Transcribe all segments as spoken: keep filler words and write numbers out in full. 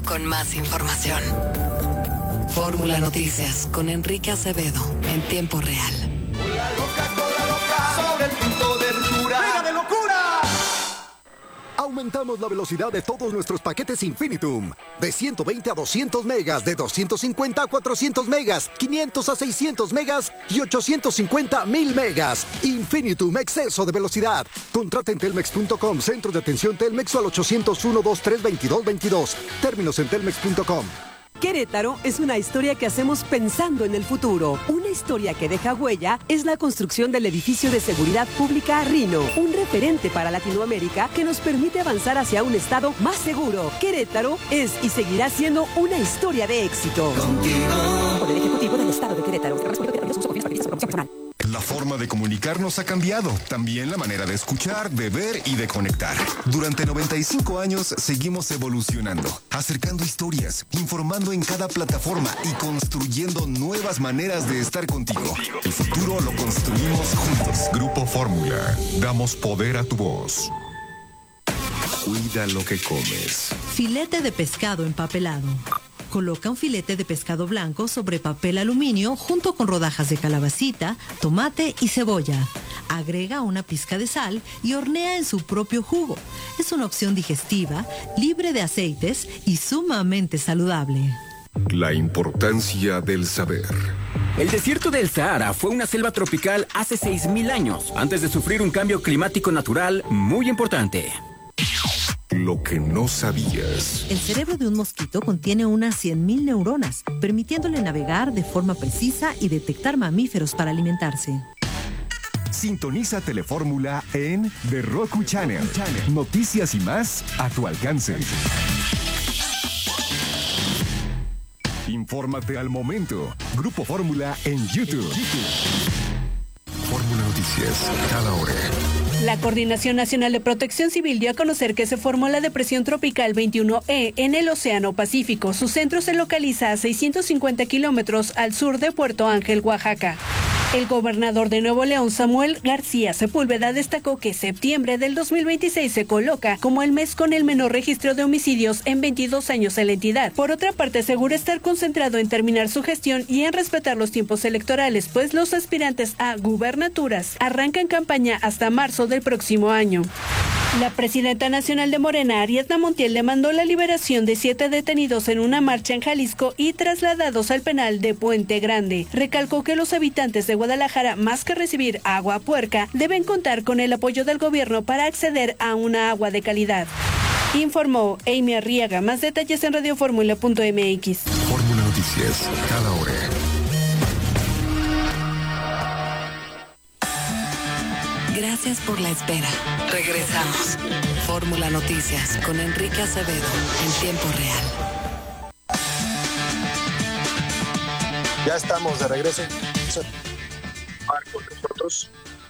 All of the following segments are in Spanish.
con más información. Fórmula Noticias con Enrique Acevedo en tiempo real. Con la loca, con la loca, sobre el punto de ruptura. ¡Venga de locura! Aumentamos la velocidad de todos nuestros paquetes Infinitum. De ciento veinte a doscientos megas, de doscientos cincuenta a cuatrocientos megas, quinientos a seiscientos megas y ochocientos cincuenta a mil megas. Infinitum, exceso de velocidad. Contrata en telmex punto com, centro de atención Telmex o al ochocientos uno, veintitrés, veintidós, veintidós. Términos en telmex punto com. Querétaro es una historia que hacemos pensando en el futuro. Una historia que deja huella es la construcción del edificio de seguridad pública Rino, un referente para Latinoamérica que nos permite avanzar hacia un estado más seguro. Querétaro es y seguirá siendo una historia de éxito. Contigo. Poder Ejecutivo del Estado de Querétaro. La forma de comunicarnos ha cambiado, también la manera de escuchar, de ver y de conectar. Durante noventa y cinco años seguimos evolucionando, acercando historias, informando en cada plataforma y construyendo nuevas maneras de estar contigo. El futuro lo construimos juntos. Grupo Fórmula, damos poder a tu voz. Cuida lo que comes. Filete de pescado empapelado. Coloca un filete de pescado blanco sobre papel aluminio junto con rodajas de calabacita, tomate y cebolla. Agrega una pizca de sal y hornea en su propio jugo. Es una opción digestiva, libre de aceites y sumamente saludable. La importancia del saber. El desierto del Sahara fue una selva tropical hace seis mil años, antes de sufrir un cambio climático natural muy importante. Lo que no sabías. El cerebro de un mosquito contiene unas cien mil neuronas, permitiéndole navegar de forma precisa y detectar mamíferos para alimentarse. Sintoniza Telefórmula en The Roku Channel. Noticias y más a tu alcance. Infórmate al momento. Grupo Fórmula en YouTube. Fórmula Noticias, cada hora. La Coordinación Nacional de Protección Civil dio a conocer que se formó la depresión tropical veintiuno E en el Océano Pacífico. Su centro se localiza a seiscientos cincuenta kilómetros al sur de Puerto Ángel, Oaxaca. El gobernador de Nuevo León, Samuel García Sepúlveda, destacó que septiembre del dos mil veintiséis se coloca como el mes con el menor registro de homicidios en veintidós años en la entidad. Por otra parte, asegura estar concentrado en terminar su gestión y en respetar los tiempos electorales, pues los aspirantes a gubernaturas arrancan campaña hasta marzo del próximo año. La presidenta nacional de Morena, Ariadna Montiel, demandó la liberación de siete detenidos en una marcha en Jalisco y trasladados al penal de Puente Grande. Recalcó que los habitantes de Guadalajara, más que recibir agua puerca, deben contar con el apoyo del gobierno para acceder a una agua de calidad. Informó Amy Arriaga. Más detalles en radioformula punto m x. Fórmula Noticias, cada hora. Gracias por la espera. Regresamos. Fórmula Noticias con Enrique Acevedo en tiempo real. Ya estamos de regreso. Con nosotros.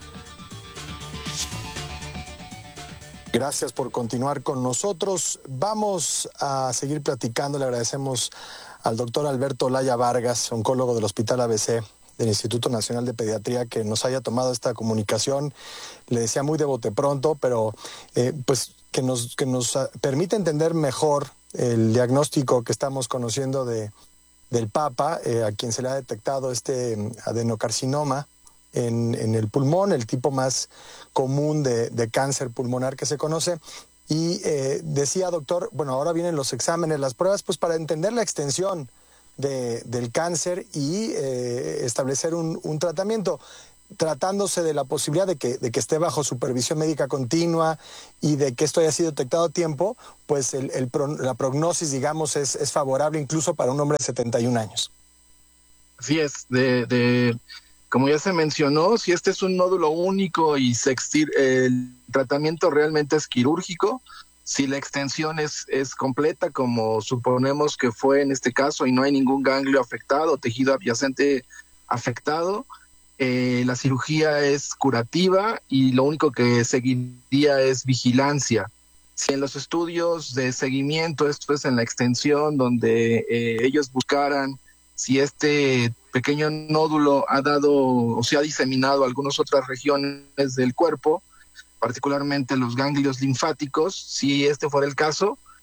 Gracias por continuar con nosotros. Vamos a seguir platicando. Le agradecemos al doctor Alberto Olaya Vargas, oncólogo del Hospital A B C del Instituto Nacional de Pediatría, que nos haya tomado esta comunicación. Le decía muy de bote pronto, pero eh, pues que nos, que nos permite entender mejor el diagnóstico que estamos conociendo de, del Papa, eh, a quien se le ha detectado este adenocarcinoma en, en el pulmón, el tipo más común de, de cáncer pulmonar que se conoce. Y eh, decía, doctor, bueno, ahora vienen los exámenes, las pruebas, pues para entender la extensión De, del cáncer y eh, establecer un, un tratamiento, tratándose de la posibilidad de que, de que esté bajo supervisión médica continua y de que esto haya sido detectado a tiempo, pues el, el pro, la prognosis, digamos, es, es favorable incluso para un hombre de setenta y un años. Así es, de, de, como ya se mencionó, si este es un nódulo único y se extir, el tratamiento realmente es quirúrgico. Si la extensión es, es completa, como suponemos que fue en este caso, y no hay ningún ganglio afectado, tejido adyacente afectado, eh, la cirugía es curativa y lo único que seguiría es vigilancia. Si en los estudios de seguimiento, esto es en la extensión, donde eh, ellos buscaran si este pequeño nódulo ha dado o se ha diseminado a algunas otras regiones del cuerpo, particularmente los ganglios linfáticos, si este fuera el caso,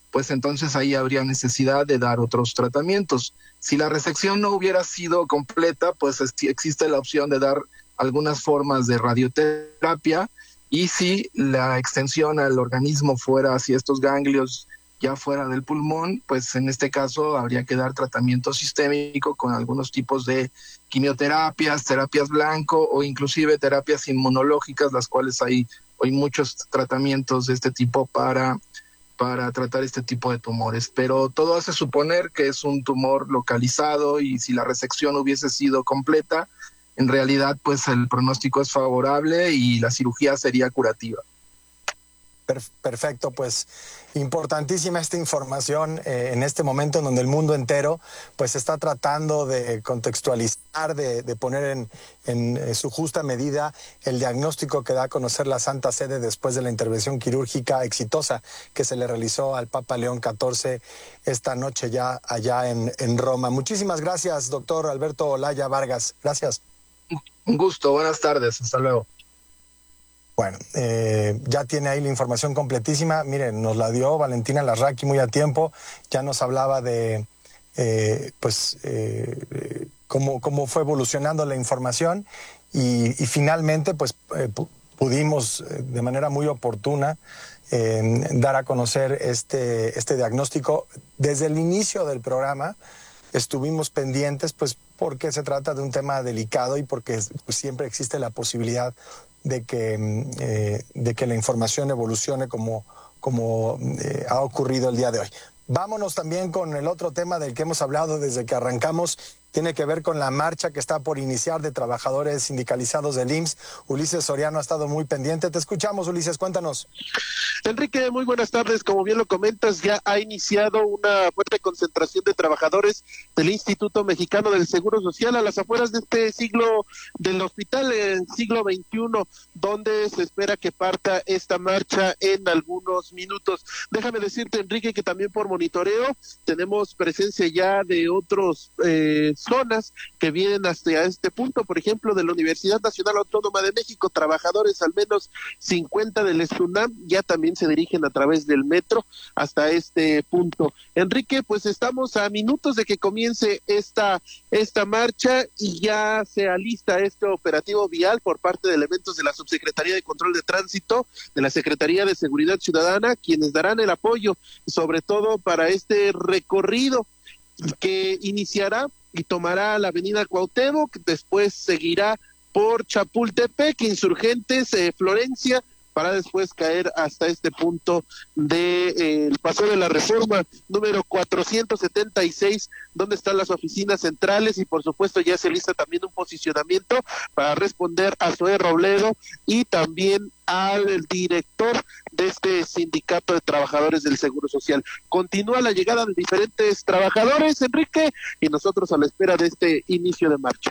pues entonces ahí habría necesidad de dar otros tratamientos. Si la resección no hubiera sido completa, pues existe la opción de dar algunas formas de radioterapia, y si la extensión al organismo fuera hacia estos ganglios ya fuera del pulmón, pues en este caso habría que dar tratamiento sistémico con algunos tipos de quimioterapias, terapias blanco o inclusive terapias inmunológicas, las cuales hay hoy muchos tratamientos de este tipo para, para tratar este tipo de tumores. Pero todo hace suponer que es un tumor localizado, y si la resección hubiese sido completa, en realidad pues el pronóstico es favorable y la cirugía sería curativa. Perfecto, pues importantísima esta información eh, en este momento en donde el mundo entero pues está tratando de contextualizar, de, de poner en, en, en su justa medida el diagnóstico que da a conocer la Santa Sede después de la intervención quirúrgica exitosa que se le realizó al Papa León catorce esta noche ya allá en, en Roma. Muchísimas gracias, doctor Alberto Olaya Vargas. Gracias. Un gusto, buenas tardes, hasta luego. Bueno, eh, ya tiene ahí la información completísima. Miren, nos la dio Valentina Larraqui muy a tiempo. Ya nos hablaba de eh, pues eh, cómo, cómo fue evolucionando la información y, y finalmente pues eh, pudimos eh, de manera muy oportuna eh, dar a conocer este, este diagnóstico. Desde el inicio del programa estuvimos pendientes pues porque se trata de un tema delicado y porque pues, siempre existe la posibilidad de que, eh, de que la información evolucione como, como eh, ha ocurrido el día de hoy. Vámonos también con el otro tema del que hemos hablado desde que arrancamos. Tiene que ver con la marcha que está por iniciar de trabajadores sindicalizados del I M S S. Ulises Soriano ha estado muy pendiente. Te escuchamos, Ulises, cuéntanos. Enrique, muy buenas tardes. Como bien lo comentas, ya ha iniciado una fuerte concentración de trabajadores del Instituto Mexicano del Seguro Social a las afueras de este siglo del hospital, el siglo veintiuno, donde se espera que parta esta marcha en algunos minutos. Déjame decirte, Enrique, que también por monitoreo tenemos presencia ya de otros eh, zonas que vienen hasta este punto, por ejemplo, de la Universidad Nacional Autónoma de México, trabajadores al menos cincuenta del SUNAM ya también se dirigen a través del metro hasta este punto. Enrique, pues estamos a minutos de que comience esta esta marcha y ya se alista este operativo vial por parte de elementos de la Subsecretaría de Control de Tránsito, de la Secretaría de Seguridad Ciudadana, quienes darán el apoyo, sobre todo para este recorrido que iniciará y tomará la avenida Cuauhtémoc, después seguirá por Chapultepec, Insurgentes, eh, Florencia, para después caer hasta este punto de eh, el Paseo de la Reforma número cuatrocientos setenta y seis, donde están las oficinas centrales, y por supuesto ya se lista también un posicionamiento para responder a Zoé Robledo y también al director de este sindicato de trabajadores del Seguro Social. Continúa la llegada de diferentes trabajadores, Enrique, y nosotros a la espera de este inicio de marcha.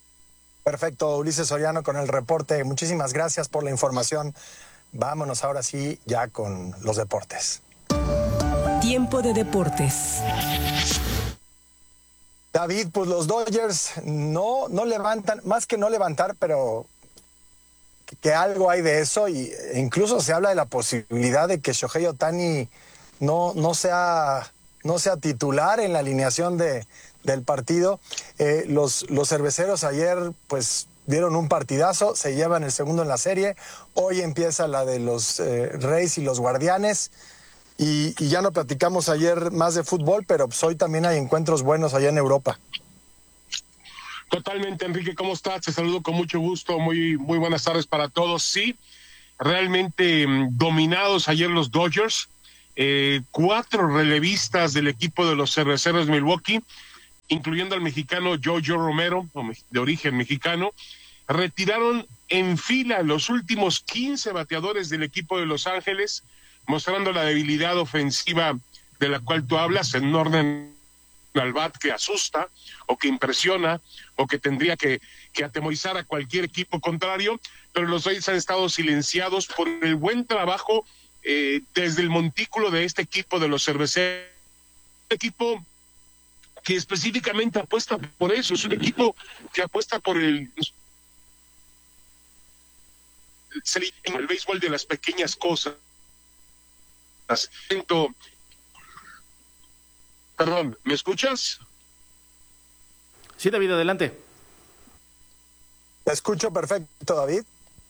Perfecto, Ulises Soriano con el reporte. Muchísimas gracias por la información. Vámonos ahora sí ya con los deportes. Tiempo de deportes. David, pues los Dodgers no, no levantan, más que no levantar, pero que, que algo hay de eso, y incluso se habla de la posibilidad de que Shohei Ohtani no, no sea, no sea titular en la alineación de, del partido. Eh, los, los cerveceros ayer pues dieron un partidazo, se llevan el segundo en la serie. Hoy empieza la de los eh, Reyes y los Guardianes. Y, y ya no platicamos ayer más de fútbol, pero pues hoy también hay encuentros buenos allá en Europa. Totalmente, Enrique, ¿cómo estás? Te saludo con mucho gusto, muy, muy buenas tardes para todos. Sí, realmente mmm, dominados ayer los Dodgers, eh, cuatro relevistas del equipo de los Cerveceros de Milwaukee, incluyendo al mexicano Jojo Romero, de origen mexicano, retiraron en fila los últimos quince bateadores del equipo de Los Ángeles, mostrando la debilidad ofensiva de la cual tú hablas, en orden al bat que asusta o que impresiona o que tendría que, que atemorizar a cualquier equipo contrario, pero los Dodgers han estado silenciados por el buen trabajo eh, desde el montículo de este equipo de los Cerveceros, un equipo que específicamente apuesta por eso, es un equipo que apuesta por el en el béisbol de las pequeñas cosas. Perdón, ¿me escuchas? Sí, David, adelante. Te escucho perfecto, David.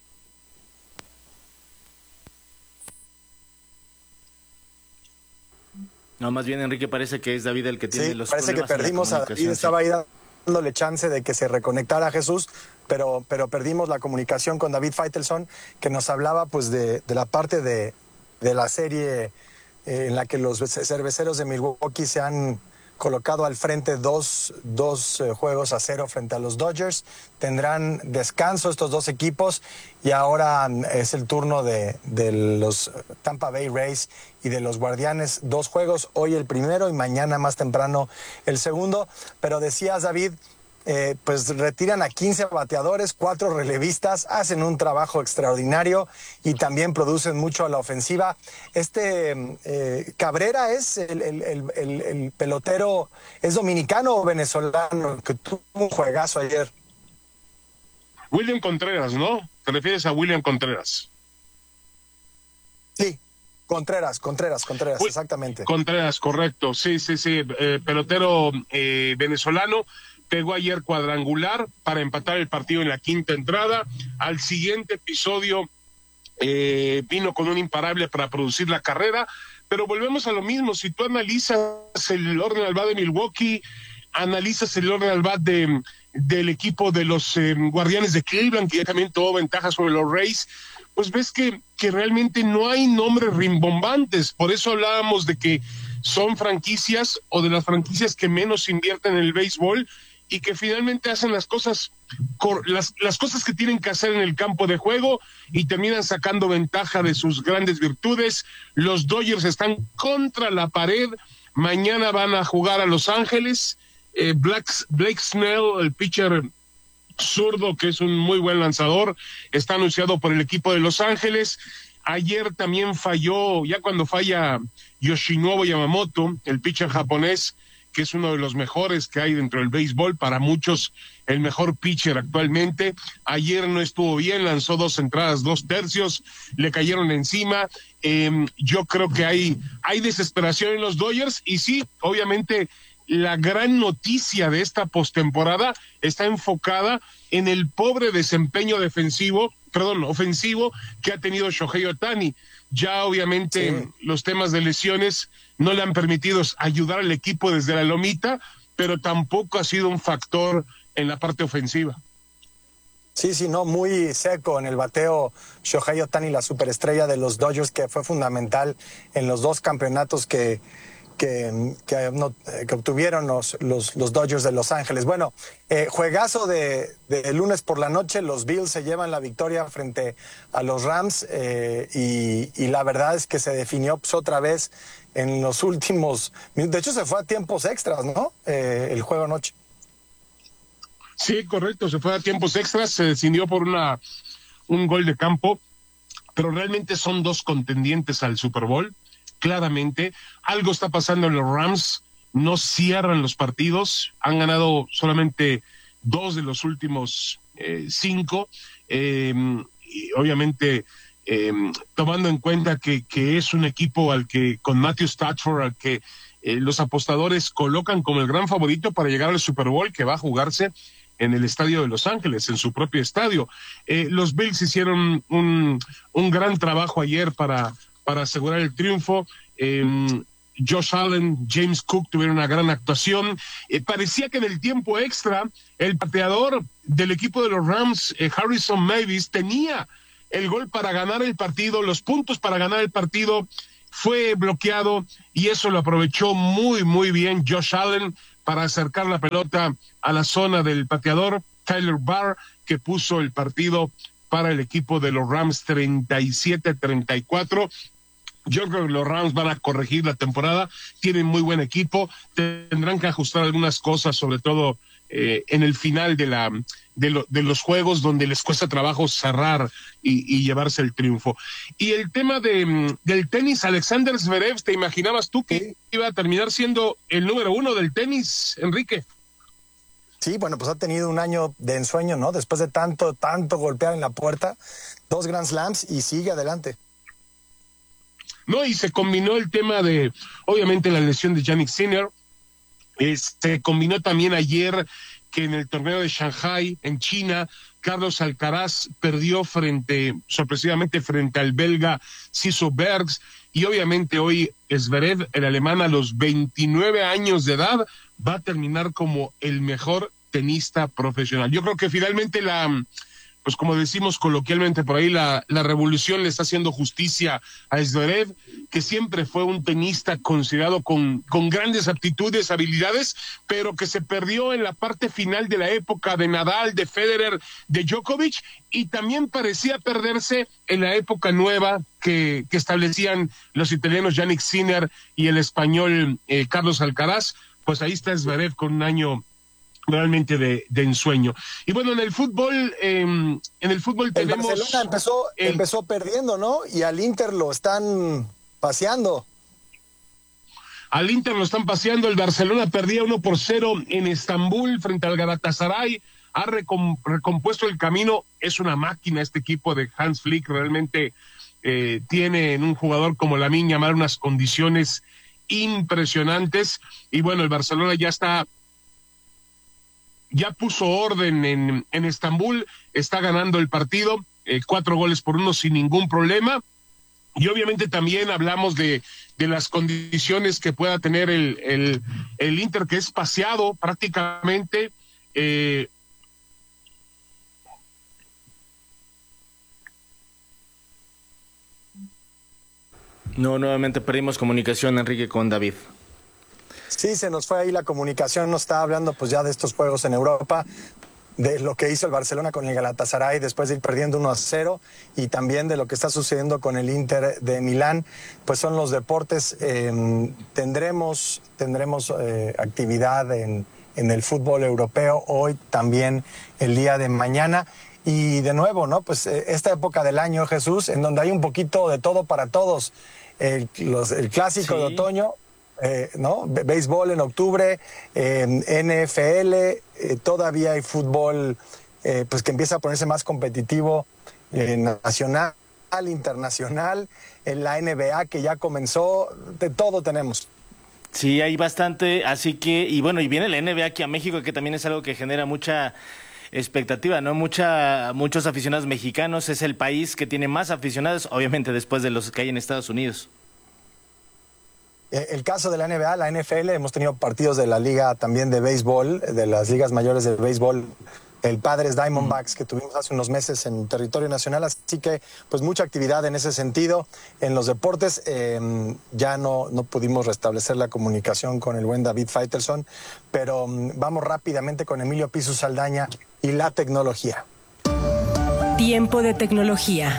No, más bien, Enrique, parece que es David el que tiene sí, los parece problemas. Que perdimos a David, estaba ahí dándole chance de que se reconectara a Jesús, pero, pero perdimos la comunicación con David Faitelson, que nos hablaba pues de, de la parte de, de la serie eh, en la que los cerveceros de Milwaukee se han colocado al frente dos, dos eh, juegos a cero frente a los Dodgers. Tendrán descanso estos dos equipos y ahora es el turno de, de los Tampa Bay Rays y de los Guardianes. Dos juegos, hoy el primero y mañana más temprano el segundo. Pero decías, David, eh, pues retiran a quince bateadores, cuatro relevistas, hacen un trabajo extraordinario y también producen mucho a la ofensiva. Este eh, Cabrera es el, el, el, el, el pelotero, ¿es dominicano o venezolano? Que tuvo un juegazo ayer. William Contreras, ¿no? ¿Te refieres a William Contreras? Sí, Contreras, Contreras, Contreras, Uy, exactamente. Contreras, correcto, sí, sí, sí, eh, pelotero eh, venezolano. Pegó ayer cuadrangular para empatar el partido en la quinta entrada. Al siguiente episodio eh, vino con un imparable para producir la carrera. Pero volvemos a lo mismo. Si tú analizas el orden al bat de Milwaukee, analizas el orden al bat de, del equipo de los eh, Guardianes de Cleveland, que ya también tuvo ventaja sobre los Rays, pues ves que, que realmente no hay nombres rimbombantes. Por eso hablábamos de que son franquicias o de las franquicias que menos invierten en el béisbol y que finalmente hacen las cosas las, las cosas que tienen que hacer en el campo de juego y terminan sacando ventaja de sus grandes virtudes. Los Dodgers están contra la pared, mañana van a jugar a Los Ángeles. eh, Black, Blake Snell, el pitcher zurdo, que es un muy buen lanzador, está anunciado por el equipo de Los Ángeles. Ayer también falló, ya cuando falla Yoshinobu Yamamoto, el pitcher japonés, que es uno de los mejores que hay dentro del béisbol, para muchos el mejor pitcher actualmente. Ayer no estuvo bien, lanzó dos entradas, dos tercios, le cayeron encima. Eh, yo creo que hay, hay desesperación en los Dodgers y sí, obviamente la gran noticia de esta postemporada está enfocada en el pobre desempeño defensivo, perdón, ofensivo que ha tenido Shohei Ohtani. Ya obviamente sí, los temas de lesiones no le han permitido ayudar al equipo desde la lomita, pero tampoco ha sido un factor en la parte ofensiva. Sí, sí, no, muy seco en el bateo Shohei Ohtani, la superestrella de los Dodgers, que fue fundamental en los dos campeonatos que, que, que, no, que obtuvieron los, los, los Dodgers de Los Ángeles. Bueno, eh, juegazo de, de lunes por la noche, los Bills se llevan la victoria frente a los Rams eh, y, y la verdad es que se definió pues, otra vez en los últimos minutos. De hecho, se fue a tiempos extras, ¿no? Eh, el juego anoche. Sí, correcto, se fue a tiempos extras, se decidió por una un gol de campo, pero realmente son dos contendientes al Super Bowl, claramente. Algo está pasando en los Rams, no cierran los partidos, han ganado solamente dos de los últimos eh, cinco, eh, y obviamente eh, tomando en cuenta que, que es un equipo al que, con Matthew Stafford, al que eh, los apostadores colocan como el gran favorito para llegar al Super Bowl, que va a jugarse en el estadio de Los Ángeles, en su propio estadio. Eh, los Bills hicieron un, un gran trabajo ayer para, para asegurar el triunfo. Eh, Josh Allen, James Cook tuvieron una gran actuación. Eh, parecía que en el tiempo extra, el pateador del equipo de los Rams, eh, Harrison Mavis, tenía el gol para ganar el partido, los puntos para ganar el partido. Fue bloqueado y eso lo aprovechó muy, muy bien Josh Allen para acercar la pelota a la zona del pateador Tyler Barr, que puso el partido para el equipo de los Rams treinta y siete a treinta y cuatro. Yo creo que los Rams van a corregir la temporada, tienen muy buen equipo, tendrán que ajustar algunas cosas, sobre todo eh, en el final de la de, lo, de los juegos donde les cuesta trabajo cerrar y, y llevarse el triunfo. Y el tema de del tenis, Alexander Zverev, ¿te imaginabas tú que iba a terminar siendo el número uno del tenis, Enrique? Sí, bueno, pues ha tenido un año de ensueño, ¿no? Después de tanto, tanto golpear en la puerta, dos Grand Slams y sigue adelante. No, y se combinó el tema de, obviamente, la lesión de Jannik Sinner, Se combinó también ayer que en el torneo de Shanghai, en China, Carlos Alcaraz perdió frente, sorpresivamente frente al belga Siso Bergs, y obviamente hoy Zverev, el alemán, a los veintinueve años de edad, va a terminar como el mejor tenista profesional. Yo creo que finalmente la, pues como decimos coloquialmente por ahí, la, la revolución le está haciendo justicia a Zverev, que siempre fue un tenista considerado con, con grandes aptitudes, habilidades, pero que se perdió en la parte final de la época de Nadal, de Federer, de Djokovic, y también parecía perderse en la época nueva que, que establecían los italianos Yannick Sinner y el español eh, Carlos Alcaraz. Pues ahí está Zverev con un año realmente de, de ensueño. Y bueno, en el fútbol, eh, en el fútbol tenemos... El Barcelona empezó, el... empezó perdiendo, ¿no? Y al Inter lo están paseando. Al Inter lo están paseando. El Barcelona perdía uno por cero en Estambul frente al Galatasaray. Ha recom recompuesto el camino. Es una máquina este equipo de Hans Flick. Realmente eh, tiene en un jugador como Lamine Yamal unas condiciones impresionantes. Y bueno, el Barcelona ya está... ya puso orden en, en Estambul, está ganando el partido, eh, cuatro goles por uno sin ningún problema, y obviamente también hablamos de, de las condiciones que pueda tener el, el, el Inter, que es paseado prácticamente. Eh, no, nuevamente perdimos comunicación, Enrique, con David. Sí, se nos fue ahí la comunicación, nos está hablando pues ya de estos juegos en Europa, de lo que hizo el Barcelona con el Galatasaray después de ir perdiendo uno a cero, y también de lo que está sucediendo con el Inter de Milán. Pues son los deportes. Eh, tendremos tendremos eh, actividad en, en el fútbol europeo hoy, también el día de mañana. Y de nuevo, ¿no? Pues eh, esta época del año, Jesús, en donde hay un poquito de todo para todos. El, los, el clásico sí. de otoño, Eh, ¿no? Béisbol en octubre, eh, N F L, eh, todavía hay fútbol eh, pues que empieza a ponerse más competitivo, eh, nacional, internacional, en la N B A que ya comenzó, de todo tenemos. Sí, hay bastante, así que, y bueno, y viene la N B A aquí a México, que también es algo que genera mucha expectativa, ¿no? Mucha, muchos aficionados mexicanos, es el país que tiene más aficionados, obviamente después de los que hay en Estados Unidos. El caso de la N B A, la N F L, hemos tenido partidos de la liga también de béisbol, de las ligas mayores de béisbol, el Padres Diamondbacks que tuvimos hace unos meses en territorio nacional, así que pues mucha actividad en ese sentido. En los deportes eh, ya no, no pudimos restablecer la comunicación con el buen David Faitelson, pero um, vamos rápidamente con Emilio Pisu Saldaña y la tecnología. Tiempo de tecnología.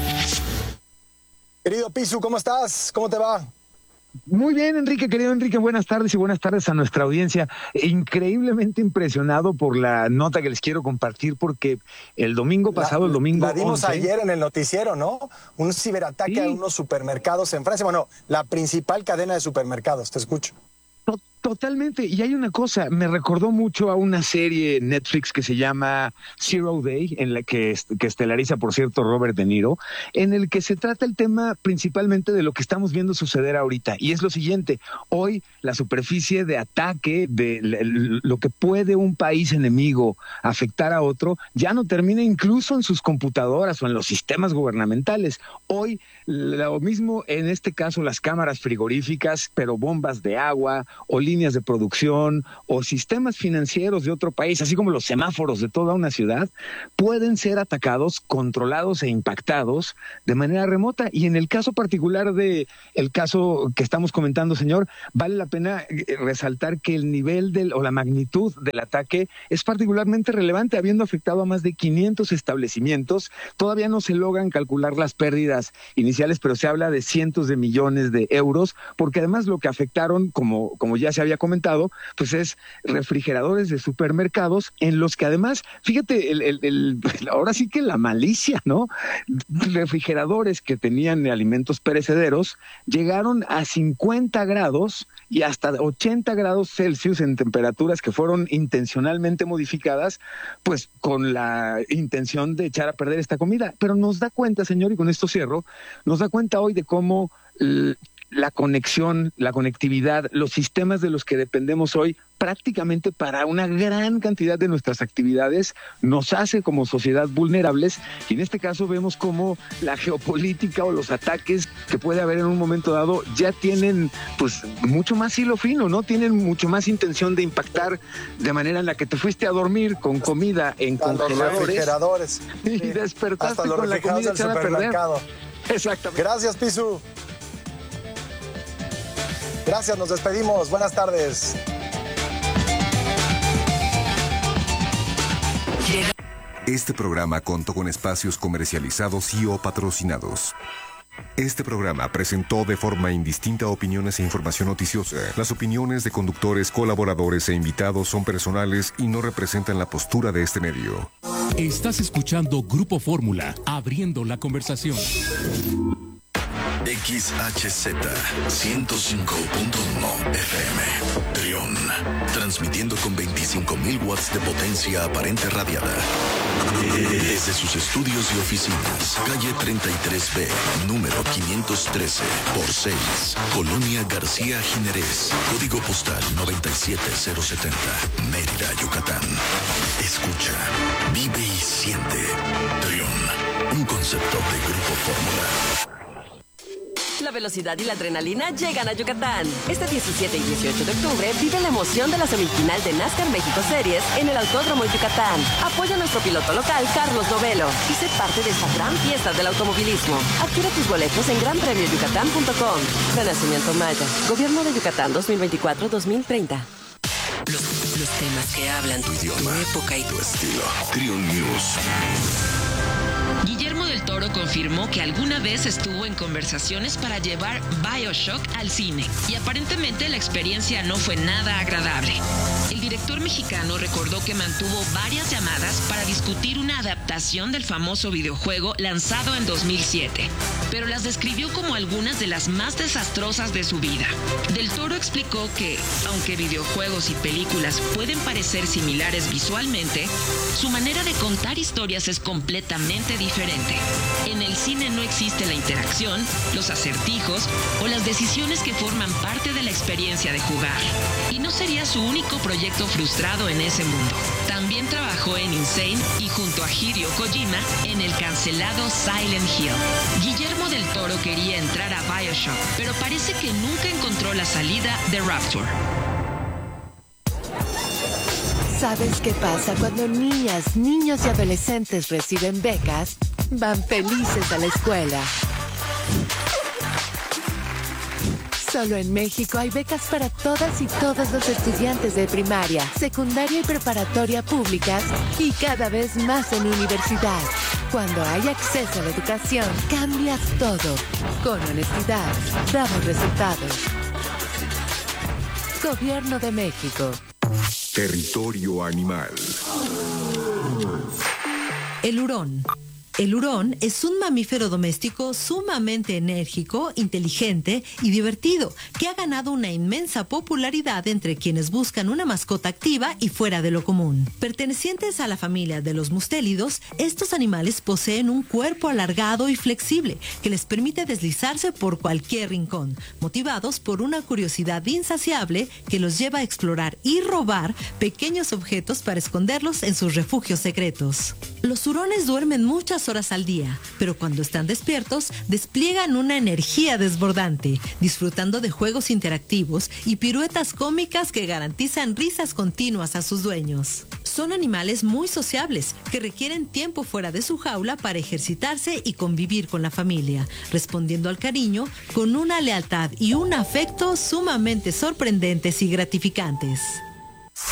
Querido Pisu, ¿cómo estás? ¿Cómo te va? Muy bien, Enrique, querido Enrique, buenas tardes y buenas tardes a nuestra audiencia. Increíblemente impresionado por la nota que les quiero compartir, porque el domingo pasado, la, el domingo La dimos once, ayer en el noticiero, ¿no? Un ciberataque sí. a unos supermercados en Francia. Bueno, la principal cadena de supermercados, te escucho. Totalmente, y hay una cosa, me recordó mucho a una serie en Netflix que se llama Zero Day, en la que, que estelariza, por cierto, Robert De Niro, en el que se trata el tema principalmente de lo que estamos viendo suceder ahorita, y es lo siguiente: hoy la superficie de ataque, de lo que puede un país enemigo afectar a otro, ya no termina incluso en sus computadoras o en los sistemas gubernamentales. Hoy lo mismo, en este caso, las cámaras frigoríficas, pero bombas de agua o líneas de producción o sistemas financieros de otro país, así como los semáforos de toda una ciudad, pueden ser atacados, controlados e impactados de manera remota. Y en el caso particular de el caso que estamos comentando, señor, vale la pena resaltar que el nivel del, o la magnitud del ataque es particularmente relevante, habiendo afectado a más de quinientos establecimientos. Todavía no se logran calcular las pérdidas iniciales, pero se habla de cientos de millones de euros, porque además lo que afectaron, como, como ya se había comentado, pues es refrigeradores de supermercados, en los que además, fíjate, el, el, el, ahora sí que la malicia, ¿no? Refrigeradores que tenían alimentos perecederos llegaron a cincuenta grados y hasta ochenta grados Celsius en temperaturas que fueron intencionalmente modificadas, pues con la intención de echar a perder esta comida. Pero nos da cuenta, señor, y con esto cierro, nos da cuenta hoy de cómo la conexión, la conectividad, los sistemas de los que dependemos hoy prácticamente para una gran cantidad de nuestras actividades nos hace como sociedad vulnerables, y en este caso vemos cómo la geopolítica o los ataques que puede haber en un momento dado ya tienen pues mucho más hilo fino, ¿no? Tienen mucho más intención de impactar de manera en la que te fuiste a dormir con comida en hasta congeladores los refrigeradores y despertaste hasta los con la comida echada a perder. Exactamente. Gracias, Pisu. Gracias, nos despedimos. Buenas tardes. Este programa contó con espacios comercializados y o patrocinados. Este programa presentó de forma indistinta opiniones e información noticiosa. Las opiniones de conductores, colaboradores e invitados son personales y no representan la postura de este medio. Estás escuchando Grupo Fórmula, abriendo la conversación. X H Z ciento cinco punto uno F M Trión, transmitiendo con veinticinco mil watts de potencia aparente radiada desde sus estudios y oficinas, calle treinta y tres B, número quinientos trece por seis, Colonia García Jiménez, código postal noventa y siete cero setenta, Mérida, Yucatán. Escucha, vive y siente. Trión, un concepto de Grupo Fórmula. La velocidad y la adrenalina llegan a Yucatán. Este diecisiete y dieciocho de octubre vive la emoción de la semifinal de NASCAR México Series en el Autódromo Yucatán. Apoya a nuestro piloto local, Carlos Novelo, y sé parte de esta gran fiesta del automovilismo. Adquiere tus boletos en gran premio yucatán punto com. Renacimiento Maya. Gobierno de Yucatán dos mil veinticuatro a dos mil treinta. Los, los temas que hablan tu idioma, tu época y tu estilo. Trión News. Guillermo del Toro confirmó que alguna vez estuvo en conversaciones para llevar BioShock al cine, y aparentemente la experiencia no fue nada agradable. El director mexicano recordó que mantuvo varias llamadas para discutir una adaptación del famoso videojuego lanzado en dos mil siete, pero las describió como algunas de las más desastrosas de su vida. Del Toro explicó que, aunque videojuegos y películas pueden parecer similares visualmente, su manera de contar historias es completamente diferente. En el cine no existe la interacción, los acertijos o las decisiones que forman parte de la experiencia de jugar. Y no sería su único proyecto frustrado en ese mundo. También trabajó en Insane y junto a Hideo Kojima en el cancelado Silent Hill. Guillermo del Toro quería entrar a BioShock, pero parece que nunca encontró la salida de Rapture. ¿Sabes qué pasa cuando niñas, niños y adolescentes reciben becas? Van felices a la escuela. Solo en México hay becas para todas y todos los estudiantes de primaria, secundaria y preparatoria públicas, y cada vez más en universidad. Cuando hay acceso a la educación, cambias todo. Con honestidad, damos resultados. Gobierno de México. Territorio animal. El hurón. El hurón es un mamífero doméstico sumamente enérgico, inteligente y divertido, que ha ganado una inmensa popularidad entre quienes buscan una mascota activa y fuera de lo común. Pertenecientes a la familia de los mustélidos, estos animales poseen un cuerpo alargado y flexible que les permite deslizarse por cualquier rincón, motivados por una curiosidad insaciable que los lleva a explorar y robar pequeños objetos para esconderlos en sus refugios secretos. Los hurones duermen muchas horas al día, pero cuando están despiertos despliegan una energía desbordante, disfrutando de juegos interactivos y piruetas cómicas que garantizan risas continuas a sus dueños. Son animales muy sociables que requieren tiempo fuera de su jaula para ejercitarse y convivir con la familia, respondiendo al cariño con una lealtad y un afecto sumamente sorprendentes y gratificantes.